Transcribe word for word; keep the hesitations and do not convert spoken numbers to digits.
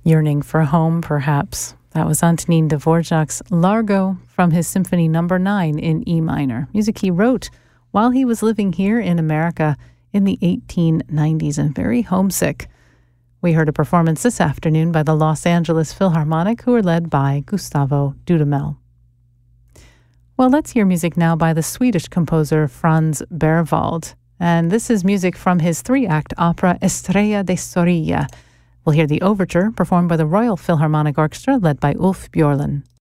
Yearning for home, perhaps. That was Antonin Dvorak's Largo from his Symphony Number nine in E minor, music he wrote while he was living here in America in the eighteen nineties and very homesick. We heard a performance this afternoon by the Los Angeles Philharmonic, who are led by Gustavo Dudamel. Well, let's hear music now by the Swedish composer Franz Berwald. And this is music from his three-act opera Estrella de Zorrilla. We'll hear the overture performed by the Royal Philharmonic Orchestra led by Ulf Björlin.